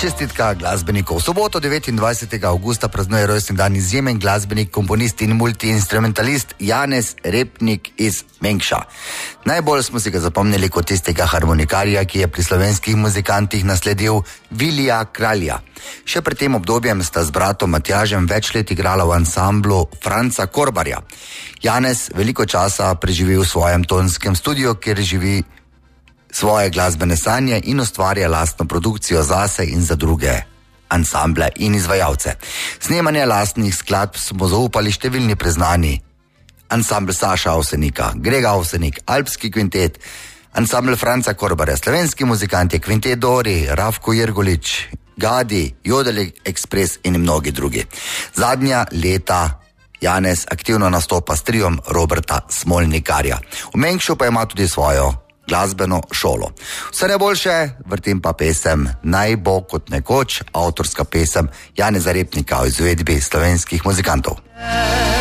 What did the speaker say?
Čestitka glasbenikov. V soboto 29. augusta praznuje rojstni dan izjemen glasbenik, komponist in multiinstrumentalist Janez Repnik iz Mengša. Najbolj smo si ga zapomnili kot tistega harmonikarja, ki je pri slovenskih muzikantih nasledil Vilija Kralja. Še pred tem obdobjem sta z bratom Matjažem več let igrala v ansamblu Franca Korbarja. Janez veliko časa preživi v svojem tonskem studiu, kjer živi svoje glasbene sanje in ustvarja lastno produkcijo zase in za druge ansamble in izvajalce. Snemanje lastnih skladb smo zaupali številni priznani. Ansambl Saša Avsenika, Grega Avsenik, Alpski kvintet, ansambl Franca Korbarja, slovenski muzikanti, kvintet Dori, Rafko Jergolič, Gadi, Jodel Express in mnogi drugi. Zadnja leta Janez aktivno nastopa s triom Roberta Smolnikarja. V Mengšu pa ima tudi svojo glasbeno šolo. Vse najboljše, vrtim pa pesem Naj bo kot nekoč, avtorska pesem Janeza Repnika v izvedbi slovenskih muzikantov.